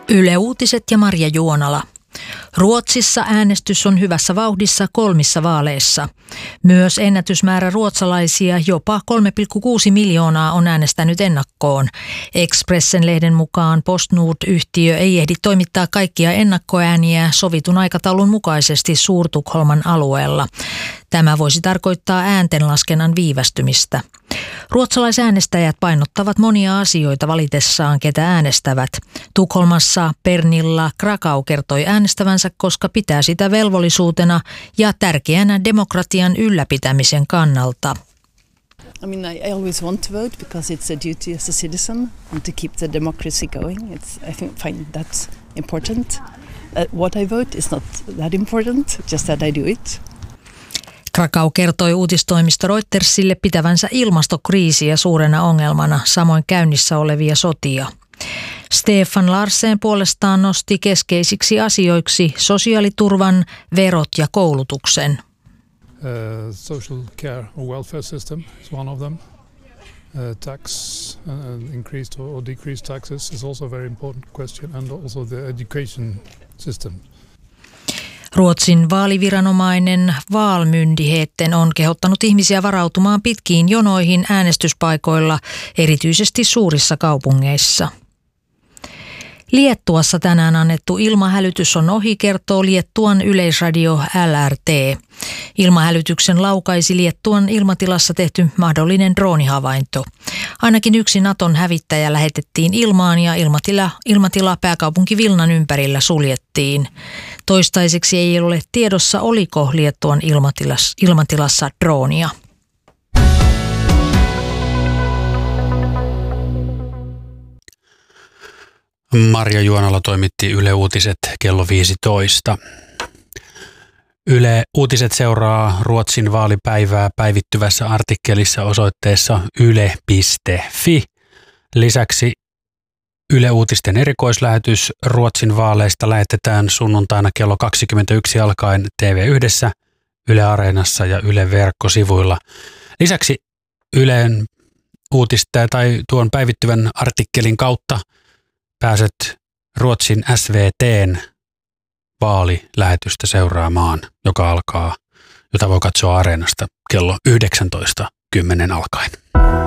Yle Uutiset ja Marja Juonala. Ruotsissa äänestys on hyvässä vauhdissa 3 vaaleissa. Myös ennätysmäärä ruotsalaisia, jopa 3,6 miljoonaa, on äänestänyt ennakkoon. Expressen-lehden mukaan PostNord-yhtiö ei ehdi toimittaa kaikkia ennakkoääniä sovitun aikataulun mukaisesti Suur-Tukholman alueella. Tämä voisi tarkoittaa ääntenlaskennan viivästymistä. Ruotsalaisäänestäjät painottavat monia asioita valitessaan, ketä äänestävät. Tukholmassa Pernilla Krakau kertoi äänestävänsä, koska pitää sitä velvollisuutena ja tärkeänä demokratian ylläpitämisen kannalta. I mean, I always want to vote because it's a duty as a citizen and to keep the democracy going. I find that's important. What I vote is not that important, just that I do it. Krakau kertoi uutistoimisto Reutersille pitävänsä ilmastokriisiä suurena ongelmana, samoin käynnissä olevia sotia. Stefan Larsen puolestaan nosti keskeisiksi asioiksi sosiaaliturvan, verot ja koulutuksen. Social care or welfare system is one of them. Tax increased or decreased taxes is also a very important question, and also the education system. Ruotsin vaaliviranomainen Valmyndigheten on kehottanut ihmisiä varautumaan pitkiin jonoihin äänestyspaikoilla, erityisesti suurissa kaupungeissa. Liettuassa tänään annettu ilmahälytys on ohi, kertoo Liettuan yleisradio LRT. Ilmahälytyksen laukaisi Liettuan ilmatilassa tehty mahdollinen droonihavainto. Ainakin yksi Naton hävittäjä lähetettiin ilmaan ja ilmatila pääkaupunki Vilnan ympärillä suljettiin. Toistaiseksi ei ole tiedossa, oliko Liettuan ilmatilassa droonia. Marja Juonala toimitti Yle Uutiset kello 15. Yle Uutiset seuraa Ruotsin vaalipäivää päivittyvässä artikkelissa osoitteessa yle.fi. Lisäksi Yle Uutisten erikoislähetys Ruotsin vaaleista lähetetään sunnuntaina kello 21 alkaen TV1, Yle Areenassa ja Yle verkkosivuilla. Lisäksi Ylen uutista tai tuon päivittyvän artikkelin kautta pääset Ruotsin SVT:n vaalilähetystä seuraamaan, jota voi katsoa Areenasta kello 19:10 alkaen.